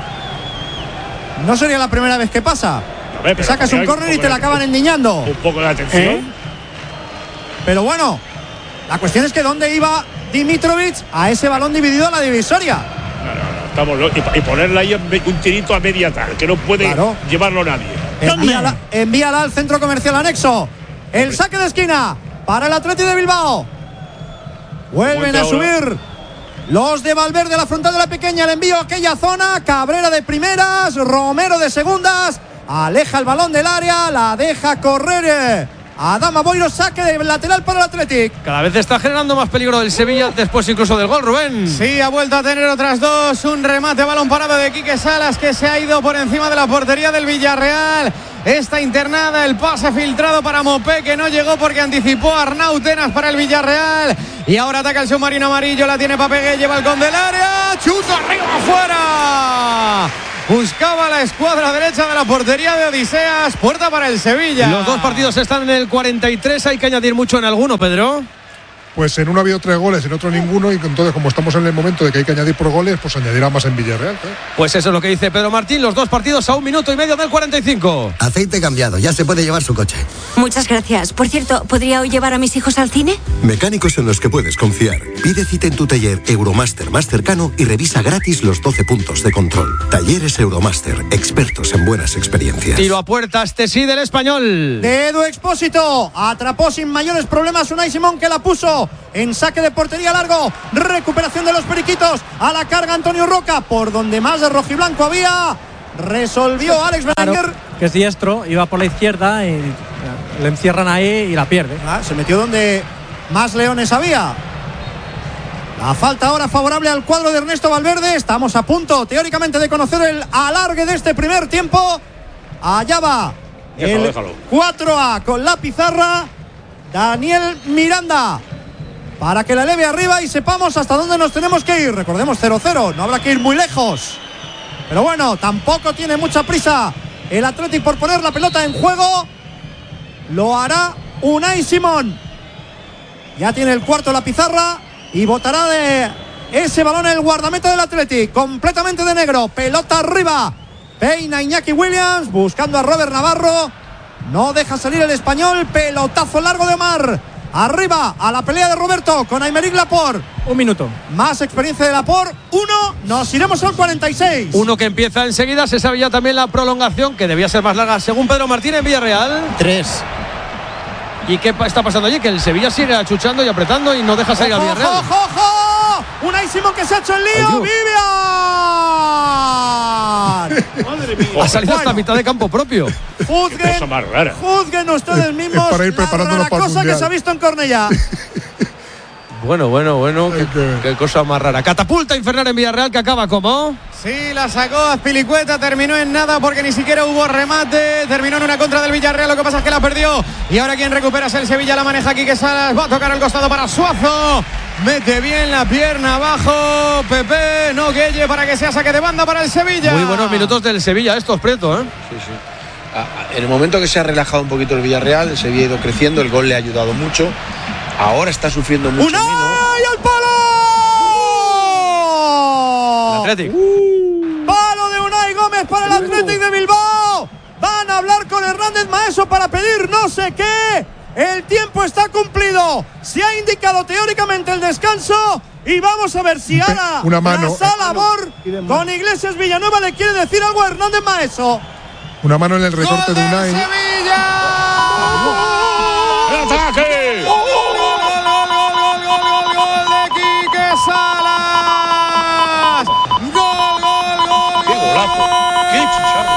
No sería la primera vez que pasa. A ver, Que pero sacas porque un hay córner y poco te de- la acaban endiñando. Un poco de atención. ¿Eh? Pero bueno, la cuestión es que ¿dónde iba Dimitrovic a ese balón dividido a la divisoria? No, no, no, estamos lo- y, y ponerle ahí en me- un tirito a media tal, que no puede Claro. llevarlo nadie. Envíala, envíala al centro comercial anexo. El saque de esquina para el Atleti de Bilbao. Vuelven a Vuelta ahora. subir los de Valverde a la frontal de la pequeña. El envío a aquella zona. Cabrera de primeras, Romero de segundas. Aleja el balón del área, la deja correr. eh, Adama Boiro, saque de lateral para el Athletic. Cada vez está generando más peligro del Sevilla después incluso del gol, Rubén. Sí, ha vuelto a tener otras dos. Un remate balón parado de Quique Salas que se ha ido por encima de la portería del Villarreal. Está internada, el pase filtrado para Mopé, que no llegó porque anticipó a Arnau Tenas para el Villarreal. Y ahora ataca el submarino amarillo, la tiene Papegué, lleva el con del área, chuto arriba, afuera. Buscaba la escuadra derecha de la portería de Odiseas, puerta para el Sevilla. Los dos partidos están en el cuarenta y tres, hay que añadir mucho en alguno, Pedro. Pues en uno ha habido tres goles, en otro ninguno, y entonces como estamos en el momento de que hay que añadir por goles, pues añadirá más en Villarreal. ¿eh? Pues eso es lo que dice Pedro Martín, los dos partidos a un minuto y medio del cuarenta y cinco. Aceite cambiado, ya se puede llevar su coche. Muchas gracias. Por cierto, ¿podría hoy llevar a mis hijos al cine? Mecánicos en los que puedes confiar. Pide cita en tu taller Euromaster más cercano y revisa gratis los doce puntos de control. Talleres Euromaster, expertos en buenas experiencias. Tiro a puerta, este sí del Español. De Edu Expósito, atrapó sin mayores problemas Unai Simón, que la puso en saque de portería largo. Recuperación de los periquitos, a la carga Antonio Roca, por donde más de rojiblanco había. Resolvió Alex Berenguer, claro, que es diestro, iba por la izquierda y le encierran ahí y la pierde. Ah, se metió donde más leones había. La falta ahora favorable al cuadro de Ernesto Valverde. Estamos a punto, teóricamente, de conocer el alargue de este primer tiempo. Allá va déjalo, el déjalo. cuatro a con la pizarra. Daniel Miranda, para que la eleve arriba y sepamos hasta dónde nos tenemos que ir. Recordemos, cero cero, no habrá que ir muy lejos. Pero bueno, tampoco tiene mucha prisa el Athletic por poner la pelota en juego. Lo hará Unai Simón. Ya tiene el cuarto la pizarra y botará de ese balón el guardameta del Athletic, completamente de negro. Pelota arriba, peina Iñaki Williams, buscando a Robert Navarro. No deja salir el español. Pelotazo largo de Omar. Arriba a la pelea de Roberto con Aymeric Laporte. Un minuto. Más experiencia de Laporte. Uno. Nos iremos al cuarenta y seis. Uno que empieza enseguida. Se sabe ya también la prolongación, que debía ser más larga según Pedro Martín en Villarreal. Tres. ¿Y qué está pasando allí? Que el Sevilla sigue achuchando y apretando y no deja salir a Villarreal. ¡Ojo, ojo, ojo! Unai Simón, que se ha hecho el lío. ¡Vivian! Madre mía. Ha salido hasta mitad de campo propio. Juzguen, cosa más rara. juzguen ustedes mismos Es para ir la preparándonos rara para el cosa que Mundial. se ha visto en Cornellá. Bueno, bueno, bueno. Qué, qué cosa más rara. Catapulta infernal en Villarreal, que acaba como... Sí, la sacó Azpilicueta, terminó en nada porque ni siquiera hubo remate. Terminó en una contra del Villarreal, lo que pasa es que la perdió. Y ahora quien recupera es el Sevilla, la maneja Quique Salas. Va a tocar al costado para Suazo. Mete bien la pierna abajo. Pepe, no Gueye, para que sea saque de banda para el Sevilla. Muy buenos minutos del Sevilla, estos Preto, ¿eh? Sí, sí. En el momento que se ha relajado un poquito el Villarreal, el Sevilla ha ido creciendo, el gol le ha ayudado mucho. Ahora está sufriendo mucho. ¡Unai al palo! El Athletic. Palo de Unai Gómez para el Athletic de Bilbao. Van a hablar con Hernández Maeso para pedir no sé qué. El tiempo está cumplido. Se ha indicado teóricamente el descanso. Y vamos a ver si ahora una mano. la Salabor con Iglesias Villanueva le quiere decir algo a Hernández Maeso. Una mano en el recorte de Unai. ¡Sevilla! ¡El ataque! ¡Gol, gol, gol, gol, gol, gol, gol, gol de Quique Salas! ¡Gol, gol, gol! ¡Qué golazo! ¡Qué chicharro!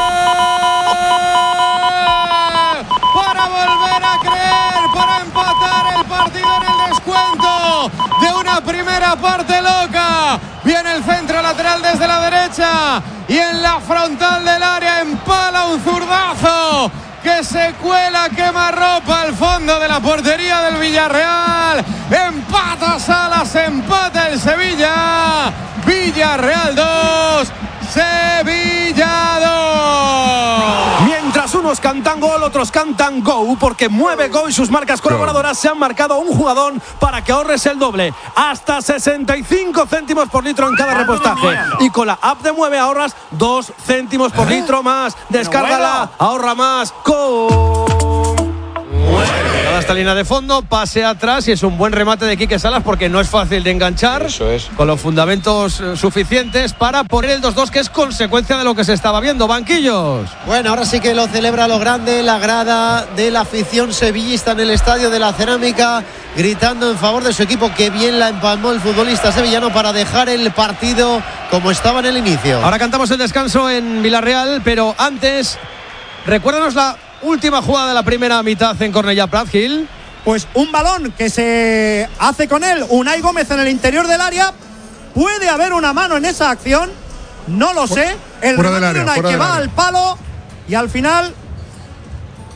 Para volver a creer, para empatar el partido en el descuento de una primera parte loca. Viene el centro lateral desde la derecha y en la frontal del área empala un zurdazo que se cuela, quemarropa al fondo de la portería del Villarreal. Empata Salas, empata el Sevilla. Villarreal dos, Sevilla dos. Mientras unos cantan gol, otros cantan go, porque mueve go y sus marcas colaboradoras se han marcado un jugador para que ahorres el doble. Hasta sesenta y cinco céntimos por litro en cada repostaje. Y con la app de Mueve ahorras dos céntimos por litro más. Descárgala, ahorra más. Go. Llegada esta línea de fondo, pase atrás y es un buen remate de Quique Salas porque no es fácil de enganchar. Eso es. Con los fundamentos eh, suficientes para poner el dos dos, que es consecuencia de lo que se estaba viendo. Banquillos. Bueno, ahora sí que lo celebra lo grande la grada de la afición sevillista en el Estadio de la Cerámica, gritando en favor de su equipo. Que bien la empalmó el futbolista sevillano para dejar el partido como estaba en el inicio. Ahora cantamos el descanso en Villarreal, pero antes, recuérdanos la última jugada de la primera mitad en Cornellá Prat, Gil. Pues un balón que se hace con él Unai Gómez en el interior del área. ¿Puede haber una mano en esa acción? No lo sé. El fuera del remate de área, Unai fuera que del va área. al palo y al final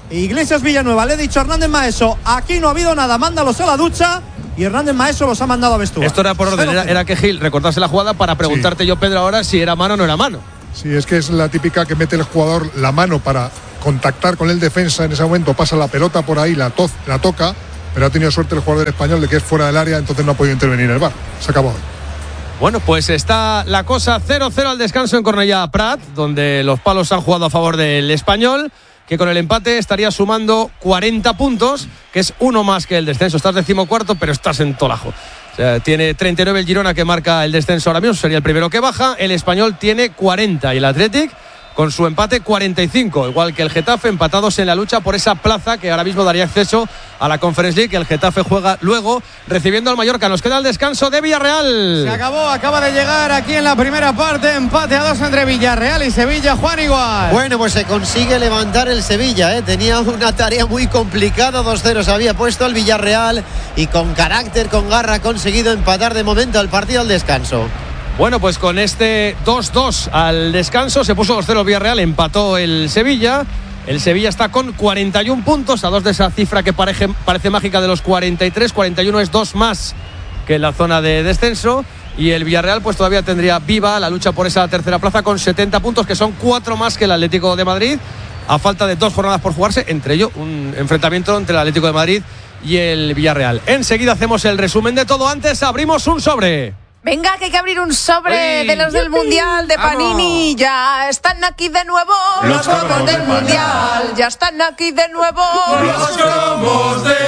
Iglesias Villanueva. Le he dicho a Hernández Maeso, aquí no ha habido nada, mándalos a la ducha. Y Hernández Maeso los ha mandado a vestuario. Esto era por orden, era, era que Gil recordase la jugada para preguntarte sí. yo, Pedro, ahora si era mano o no era mano. Sí, es que es la típica que mete el jugador la mano para contactar con el defensa. En ese momento pasa la pelota por ahí, la, to la toca, pero ha tenido suerte el jugador español de que es fuera del área, entonces no ha podido intervenir el V A R. Se acabó. Bueno, pues está la cosa cero cero al descanso en Cornellà Prat, donde los palos han jugado a favor del Español, que con el empate estaría sumando cuarenta puntos, que es uno más que el descenso. Estás decimocuarto, pero estás en Tolajo. O sea, tiene treinta y nueve el Girona, que marca el descenso ahora mismo, sería el primero que baja. El Español tiene cuarenta y el Athletic, con su empate, cuarenta y cinco, igual que el Getafe, empatados en la lucha por esa plaza que ahora mismo daría acceso a la Conference League. El Getafe juega luego recibiendo al Mallorca. Nos queda el descanso de Villarreal. Se acabó, acaba de llegar aquí en la primera parte, empate a dos entre Villarreal y Sevilla. Juan, igual. Bueno, pues se consigue levantar el Sevilla, ¿eh? Tenía una tarea muy complicada, dos cero se había puesto el Villarreal y con carácter, con garra, ha conseguido empatar de momento el partido al descanso. Bueno, pues con este dos dos al descanso se puso dos cero el Villarreal, empató el Sevilla. El Sevilla está con cuarenta y uno puntos, a dos de esa cifra que parece, parece mágica de los cuarenta y tres. cuarenta y uno es dos más que en la zona de descenso. Y el Villarreal pues todavía tendría viva la lucha por esa tercera plaza con setenta puntos, que son cuatro más que el Atlético de Madrid, a falta de dos jornadas por jugarse, entre ellos un enfrentamiento entre el Atlético de Madrid y el Villarreal. Enseguida hacemos el resumen de todo. Antes abrimos un sobre. Venga, que hay que abrir un sobre Uy, de los del Mundial de Panini. Vamos. Ya están aquí de nuevo los, los cromos del Mundial. Ya están aquí de nuevo los cromos de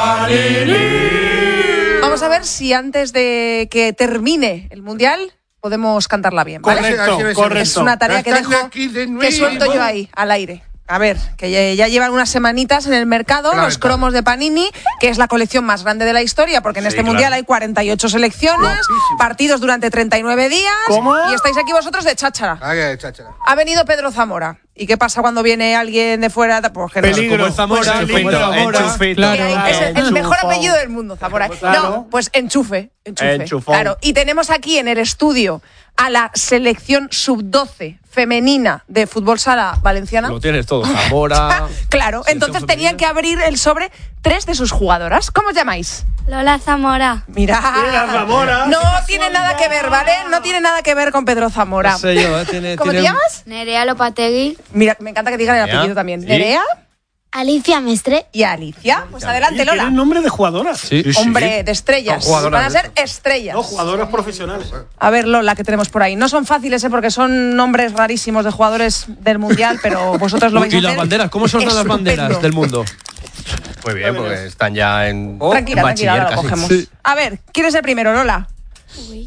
Panini. Vamos a ver si antes de que termine el Mundial podemos cantarla bien, ¿vale? Correcto, correcto. Es una tarea que dejo, que suelto yo ahí, al aire. A ver, que ya, ya llevan unas semanitas en el mercado, claro, los cromos de Panini, que es la colección más grande de la historia, porque en sí, este claro. Mundial hay cuarenta y ocho selecciones, Guapísimo. partidos durante treinta y nueve días, ¿Cómo? y estáis aquí vosotros de cháchara. Ah, de cháchara. Ha venido Pedro Zamora. ¿Y qué pasa cuando viene alguien de fuera? Pues que Peligro, como es Zamora, pues como es Zamora. Enchufito. Claro, es el, el mejor apellido del mundo, Zamora. Claro. No, pues enchufe, enchufe. Enchufón. Claro, y tenemos aquí en el estudio a la selección sub doce femenina de fútbol sala valenciana. Lo tienes todo, Zamora. Claro, entonces tenían que abrir el sobre tres de sus jugadoras. ¿Cómo os llamáis? Lola Zamora. Mira, Zamora. No tiene nada que ver, ¿vale? No tiene nada que ver con Pedro Zamora. No sé yo, ¿eh? Tiene, ¿Cómo tiene te llamas? Nerea Lopategui. Mira, me encanta que digan el apellido también. ¿Sí? ¿Nerea? Alicia Mestre. ¿Y Alicia? Pues adelante, Lola. ¿Tienen nombre de jugadoras? Sí, sí, Hombre, sí. de estrellas. Van a ser estrellas. No, jugadoras profesionales. A ver, Lola, que tenemos por ahí. No son fáciles, ¿eh? Porque son nombres rarísimos de jugadores del Mundial, pero vosotros lo vais a ¿Y hacer. las banderas? ¿Cómo son las banderas del mundo? Muy bien, porque están ya en, oh, tranquila, en tranquila, ahora lo casi. cogemos. Sí. A ver, ¿quién es el primero, Lola? Uy.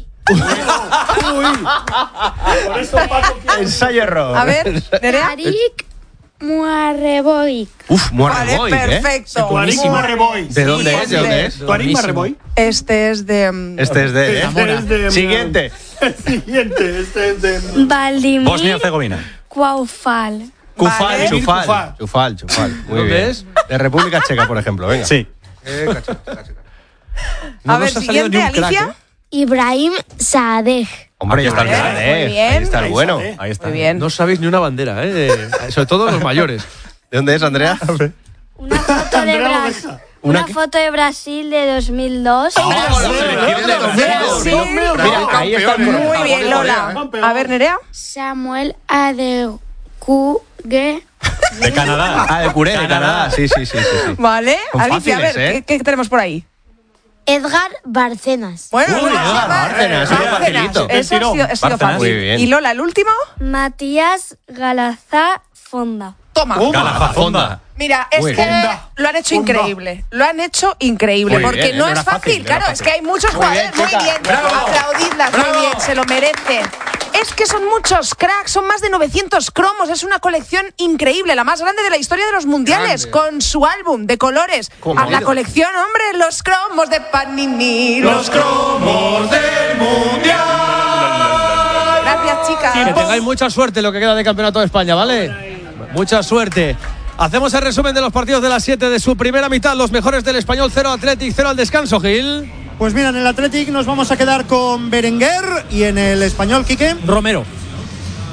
Por eso Paco quiere... Ensayo error. A ver, Nerea. Arik Muarreboic. Uf, Muarreboic, vale, perfecto. ¿eh? Tuarín Marreboy. ¿De dónde es? ¿De dónde es? Tuarín Marreboy. Este es de... Este es de... Este es de Siguiente. El siguiente, este es de... Valdimir Bosnia-Herzegovina. Cuaufal. Cufal, Vale. Chufal. Chufal, Chufal. Muy ¿Dónde bien. es? De República Checa, por ejemplo, venga. Sí. Eh, cacha, cacha. No a ver, nos ha salido siguiente, ni un crack, Alicia. ¿eh? Ibrahim Saadeh. Hombre, ahí está el Vale, grande, muy bien. Ahí está el bueno. Ahí está. Muy bien. No sabéis ni una bandera, ¿eh? De- sobre todo los mayores. ¿De dónde es, Andrea? Una foto de Brasil. Una foto de Brasil de dos mil dos. Sí. Mira, ahí está el bueno. Muy bien, Lola. A ver, Nerea. Samuel Adecugue. De Canadá. Ah, de Curé, de Canadá. Sí, sí, sí, sí, sí. Vale. Son Alicia, a ver, fáciles, ¿eh? ¿qué, qué tenemos por ahí? Edgar Barcenas. Bueno, Uy, Lola, Edgar Bárcenas. Bárcenas, eso es facilito. Eso ha sido, ha sido Bárcenas. fácil. Muy bien. ¿Y Lola, el último? Matías Galazá Fonda. Toma. Galafafonda. Mira, es Muy que bien. lo han hecho increíble. Lo han hecho increíble. Muy porque bien, no no es era fácil. fácil, no claro, era es fácil. que hay muchos Muy jugadores. bien, Muy chica. bien. Bravo. Aplaudidlas, Bravo. muy bien. Se lo merecen. Es que son muchos cracks, son más de novecientos cromos. Es una colección increíble, la más grande de la historia de los mundiales. Grande. Con su álbum de colores. ¿Cómo? A la colección, hombre, los cromos de Panini. Los cromos del Mundial. Gracias, chicas. Que tengáis mucha suerte en lo que queda de Campeonato de España, ¿vale? Mucha suerte. Hacemos el resumen de los partidos de las siete de su primera mitad. Los mejores del Español, cero Athletic, cero al descanso, Gil. Pues mira, en el Athletic nos vamos a quedar con Berenguer y en el Español, Quique. Romero.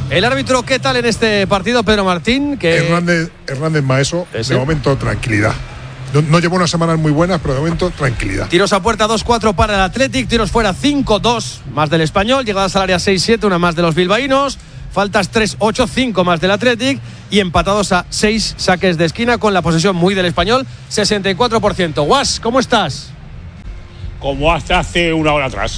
El árbitro, ¿qué tal en este partido, Pedro Martín? Que... Hernández, Hernández Maeso, ¿Ese? de momento tranquilidad. No, no llevo unas semanas muy buenas, pero de momento tranquilidad. Tiros a puerta dos cuatro para el Athletic, tiros fuera cinco dos más del Español, llegadas al área seis siete, una más de los bilbaínos, faltas tres ocho, cinco más del Athletic y empatados a seis saques de esquina con la posesión muy del Español, sesenta y cuatro por ciento. Guas, ¿cómo estás? Como hasta hace una hora atrás.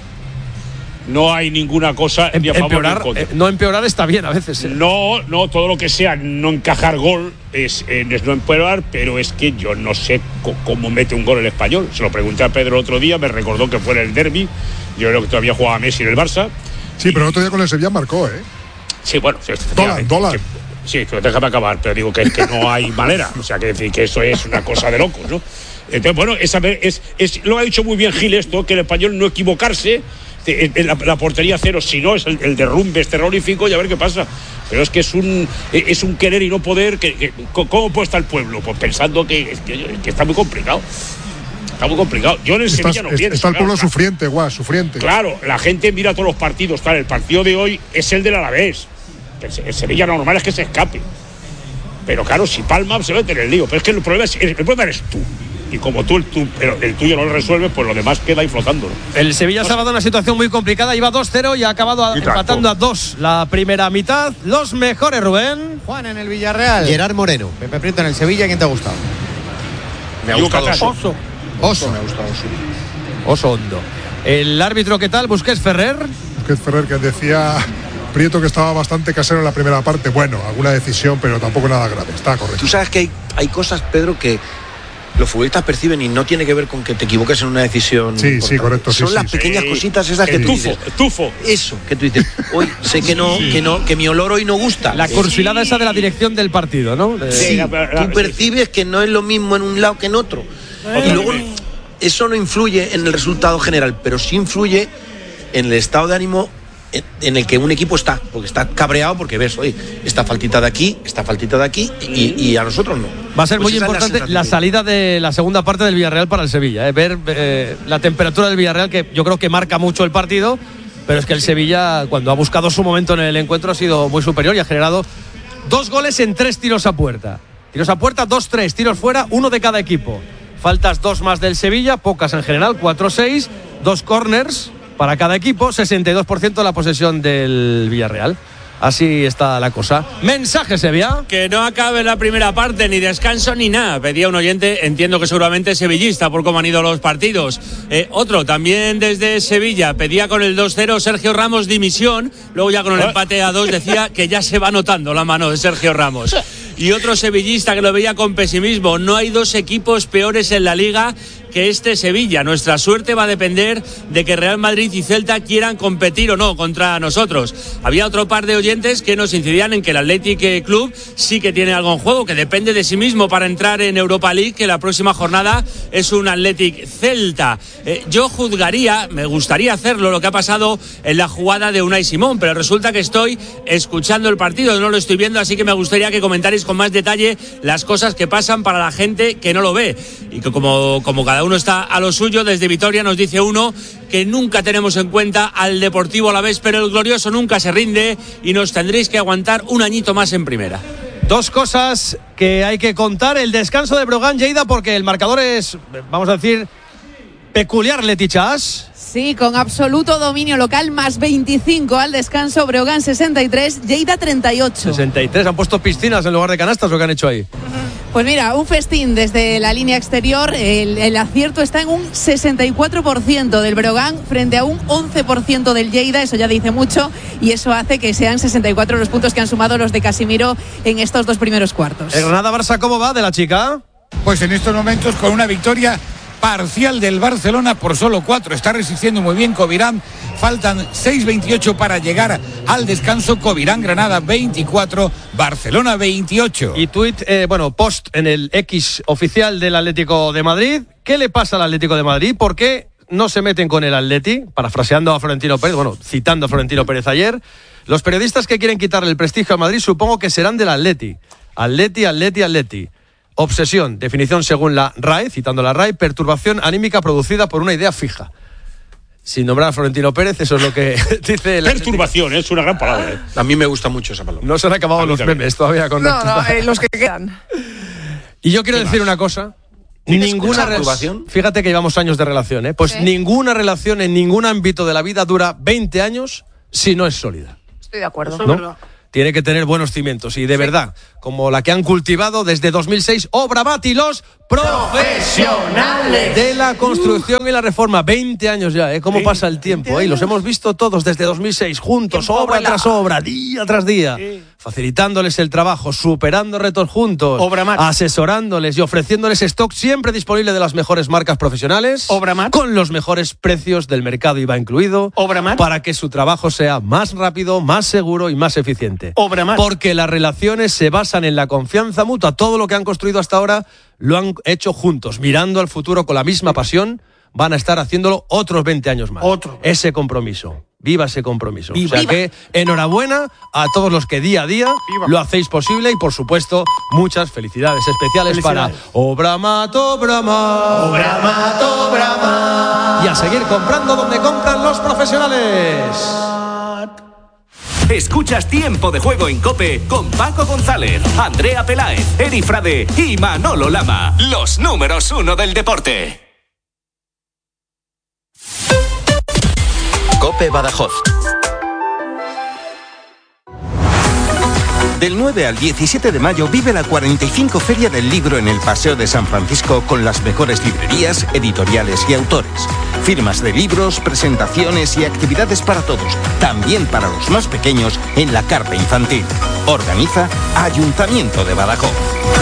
No hay ninguna cosa em, ni a favor empeorar, ni en contra. Eh, no empeorar está bien a veces. ¿eh? No, no, todo lo que sea no encajar gol es, eh, es no empeorar, pero es que yo no sé co- cómo mete un gol el Español. Se lo pregunté a Pedro el otro día, me recordó que fue en el derbi. Yo creo que todavía jugaba Messi en el Barça. Sí, pero el otro día con el Sevilla marcó, ¿eh? Sí, bueno, sí, Dolan, Dolan. que- Sí, pero déjame acabar, pero digo que es que no hay manera. O sea, que decir que eso es una cosa de locos, ¿no? Entonces, bueno, esa es, es, lo ha dicho muy bien Gil esto, que el Español no equivocarse. La, la portería cero, si no es el, el derrumbe es terrorífico y a ver qué pasa. Pero es que es un es un querer y no poder. Que, que, ¿Cómo puede estar el pueblo? Pues pensando que, que, que está muy complicado. Está muy complicado. Yo en el Estás, Sevilla no es, pienso. Está el pueblo claro, sufriente, guau, sufriente. Claro, la gente mira todos los partidos. Tal, el partido de hoy es el del Alavés. El, el Sevilla lo normal es que se escape. Pero claro, si palma se mete en el lío. Pero es que el problema, es, el problema eres tú. Y como tú el, tú, pero el tuyo no lo resuelves, pues lo demás queda ahí flotando, ¿no? El Sevilla se ha dado una situación muy complicada, iba dos cero y ha acabado a, empatando a dos la primera mitad. Los mejores, Rubén. Juan en el Villarreal. Gerard Moreno. Pepe Prieto en el Sevilla, ¿quién te ha gustado? Me ha gustado Oso. Oso. Oso. Me ha gustado Oso. Oso Hondo. El árbitro, ¿qué tal? Busquets Ferrer. Busquets Ferrer, que decía Prieto que estaba bastante casero en la primera parte. Bueno, alguna decisión, pero tampoco nada grave. Está correcto. Tú sabes que hay, hay cosas, Pedro, que los futbolistas perciben y no tiene que ver con que te equivoques en una decisión. Sí, importante. sí, correcto. Son sí, las sí, pequeñas sí. cositas esas que el tú tufo, dices. el tufo. Eso, que tú dices, hoy sé que no, que no, que mi olor hoy no gusta. La cursilada esa de la dirección del partido, ¿no? De... Sí, la, la, la, tú percibes que no es lo mismo en un lado que en otro. Y luego eso no influye en el resultado general, pero sí influye en el estado de ánimo en el que un equipo está, porque está cabreado porque ves, oye, esta faltita de aquí, esta faltita de aquí y, y a nosotros no. Va a ser Pues muy esa es la importante la, sensación. salida de la segunda parte del Villarreal para el Sevilla, ¿eh? Ver eh, la temperatura del Villarreal, que yo creo que marca mucho el partido, pero es que el Sevilla, cuando ha buscado su momento en el encuentro, ha sido muy superior y ha generado dos goles en tres tiros a puerta. Tiros a puerta, dos tres, tiros fuera, uno de cada equipo. Faltas dos más del Sevilla, pocas en general, cuatro seis, dos corners para cada equipo, sesenta y dos por ciento de la posesión del Villarreal. Así está la cosa. Mensaje, Sevilla. Que no acabe la primera parte, ni descanso ni nada. Pedía un oyente, entiendo que seguramente sevillista por cómo han ido los partidos. Eh, otro, también desde Sevilla, pedía con el dos cero Sergio Ramos dimisión. Luego ya con el empate a dos decía que ya se va notando la mano de Sergio Ramos. Y otro sevillista que lo veía con pesimismo. No hay dos equipos peores en la Liga que este Sevilla. Nuestra suerte va a depender de que Real Madrid y Celta quieran competir o no contra nosotros. Había otro par de oyentes que nos incidían en que el Athletic Club sí que tiene algo en juego, que depende de sí mismo para entrar en Europa League, que la próxima jornada es un Athletic Celta. Eh, yo juzgaría, me gustaría hacerlo, lo que ha pasado en la jugada de Unai Simón, pero resulta que estoy escuchando el partido, no lo estoy viendo, así que me gustaría que comentarais con más detalle las cosas que pasan para la gente que no lo ve. Y que como, como cada uno está a lo suyo, desde Vitoria nos dice uno que nunca tenemos en cuenta al Deportivo Alavés, pero el glorioso nunca se rinde y nos tendréis que aguantar un añito más en primera. Dos cosas que hay que contar. El descanso de Brogan, Lleida, porque el marcador es, vamos a decir, peculiar, Leti Chas. Sí, con absoluto dominio local, más veinticinco al descanso, Breogán sesenta y tres, Lleida treinta y ocho. sesenta y tres, han puesto piscinas en lugar de canastas, lo que han hecho ahí. Pues mira, un festín desde la línea exterior, el, el acierto está en un sesenta y cuatro por ciento del Breogán frente a un once por ciento del Lleida, eso ya dice mucho y eso hace que sean sesenta y cuatro los puntos que han sumado los de Casimiro en estos dos primeros cuartos. ¿El Granada-Barça cómo va de la chica? Pues en estos momentos con una victoria parcial del Barcelona por solo cuatro. Está resistiendo muy bien Covirán. Faltan seis veintiocho para llegar al descanso. Covirán, Granada veinticuatro, Barcelona veintiocho. Y tuit, eh, bueno, post en el X oficial del Atlético de Madrid. ¿Qué le pasa al Atlético de Madrid? ¿Por qué no se meten con el Atleti? Parafraseando a Florentino Pérez, bueno, citando a Florentino Pérez ayer. Los periodistas que quieren quitarle el prestigio a Madrid supongo que serán del Atleti. Atleti, Atleti, Atleti. Obsesión, definición según la R A E, citando la R A E, perturbación anímica producida por una idea fija. Sin nombrar a Florentino Pérez, eso es lo que dice la perturbación, es una gran palabra. ¿eh? A mí me gusta mucho esa palabra. No se han acabado los también. memes todavía con No, no, eh, los que quedan. Y yo quiero decir más? una cosa. Ninguna relación. Fíjate que llevamos años de relación, ¿eh? Pues ¿Sí? ninguna relación en ningún ámbito de la vida dura veinte años si no es sólida. Estoy de acuerdo. ¿No? Es verdad. Tiene que tener buenos cimientos y de sí. verdad, como la que han cultivado desde dos mil seis Obramat y los profesionales de la construcción y la reforma. veinte años ya, ¿eh? ¿Cómo sí. pasa el tiempo? ¿eh? Y los hemos visto todos desde dos mil seis, juntos, obra vuela. tras obra, día tras día, sí. facilitándoles el trabajo, superando retos juntos, Obramat. asesorándoles y ofreciéndoles stock siempre disponible de las mejores marcas profesionales, Obramat. con los mejores precios del mercado I V A incluido, Obramat. para que su trabajo sea más rápido, más seguro y más eficiente. Obramat. Porque las relaciones se basan en la confianza mutua. Todo lo que han construido hasta ahora lo han hecho juntos, mirando al futuro con la misma pasión. Van a estar haciéndolo otros veinte años más. Otro. Ese compromiso. Viva ese compromiso. Viva. O sea que enhorabuena a todos los que día a día Viva. lo hacéis posible y por supuesto muchas felicidades especiales felicidades. para Obramat, Obramat, Obramat, Obramat. Y a seguir comprando donde compran los profesionales. Escuchas Tiempo de Juego en COPE con Paco González, Andrea Peláez, Eri Frade y Manolo Lama. Los números uno del deporte. COPE Badajoz. Del nueve al diecisiete de mayo vive la cuarenta y cinco Feria del Libro en el Paseo de San Francisco con las mejores librerías, editoriales y autores. Firmas de libros, presentaciones y actividades para todos, también para los más pequeños en la carpa infantil. Organiza Ayuntamiento de Badajoz.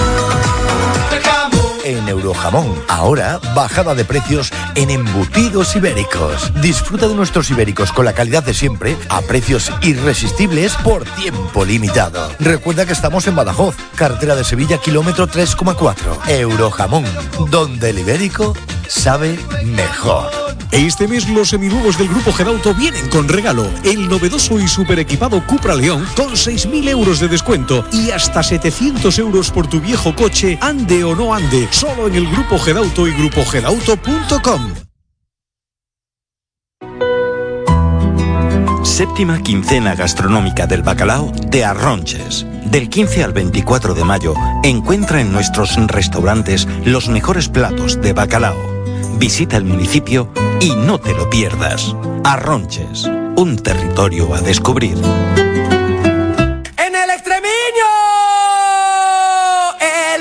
En Eurojamón, ahora bajada de precios en embutidos ibéricos. Disfruta de nuestros ibéricos con la calidad de siempre a precios irresistibles por tiempo limitado. Recuerda que estamos en Badajoz, carretera de Sevilla, kilómetro tres coma cuatro. Eurojamón, donde el ibérico sabe mejor. Este mes los seminuevos del Grupo Gedauto vienen con regalo. El novedoso y super equipado Cupra León con seis mil euros de descuento y hasta setecientos euros por tu viejo coche, ande o no ande. Solo en el Grupo Gedauto y grupo gedauto punto com. Séptima quincena gastronómica del bacalao de Arronches. Del quince al veinticuatro de mayo, encuentra en nuestros restaurantes los mejores platos de bacalao. Visita el municipio y no te lo pierdas. Arronches, un territorio a descubrir.